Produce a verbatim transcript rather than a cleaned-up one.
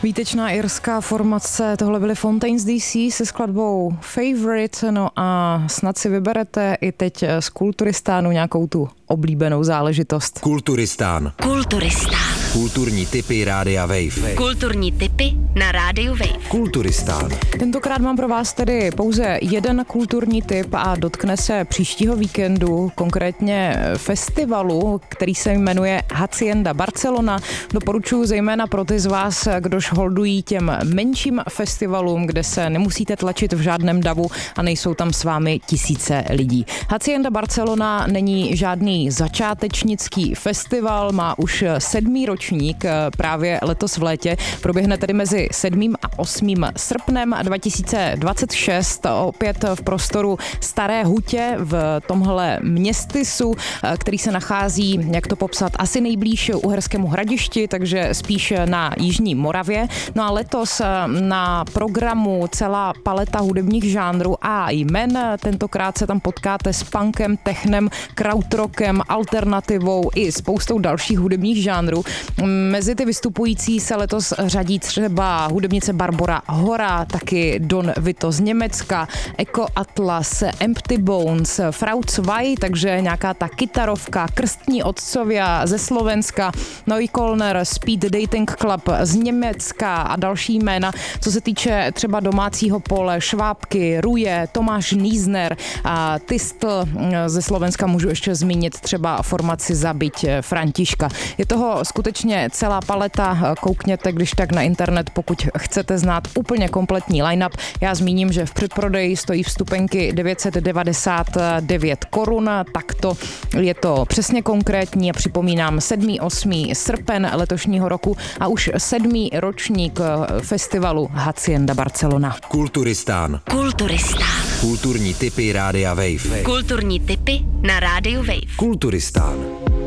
Výtečná irská formace, tohle byly Fontaines D C se skladbou Favorite, no a snad si vyberete i teď z Kulturistánu nějakou tu oblíbenou záležitost. Kulturistán. Kulturistán. Kulturní tipy Rádia Wave. Kulturní tipy na Rádiu Wave. Kulturistán. Tentokrát mám pro vás tedy pouze jeden kulturní tip a dotkne se příštího víkendu, konkrétně festivalu, který se jmenuje Hacienda Barcelona. Doporučuji zejména pro ty z vás, kdož holdují těm menším festivalům, kde se nemusíte tlačit v žádném davu a nejsou tam s vámi tisíce lidí. Hacienda Barcelona není žádný začátečnický festival, má už sedmý ročník právě letos v létě. Proběhne tedy mezi sedmým a osmým srpnem dva tisíce dvacet šest opět v prostoru Staré hutě v tomhle městysu, který se nachází, jak to popsat, asi nejblíž Uherskému Hradišti, takže spíš na jižní Moravě. No a letos na programu celá paleta hudebních žánrů a jmen. Tentokrát se tam potkáte s punkem, technem, krautrockem, alternativou i spoustou dalších hudebních žánrů. Mezi ty vystupující se letos řadí třeba hudebnice Barbora Hora, taky Don Vito z Německa, Eco Atlas, Empty Bones, Frau Zwei, takže nějaká ta kytarovka, Krstní otcovia ze Slovenska, Neuköllner, Speed Dating Club z Německa a další jména. Co se týče třeba domácího pole, Švábky, Ruje, Tomáš Nízner a Tystl ze Slovenska, můžu ještě zmínit třeba formaci Zabiť Františka. Je toho skutečně celá paleta, koukněte když tak na internet, pokud chcete znát úplně kompletní line-up. Já zmíním, že v předprodeji stojí vstupenky devět set devadesát devět korun, takto je to přesně konkrétní a připomínám sedmý osmý srpen letošního roku a už sedmý ročník festivalu Hacienda Barcelona. Kulturistán. Kulturistán. Kulturní tipy Rádia Wave. Kulturní tipy na Rádiu Wave. Kulturistán.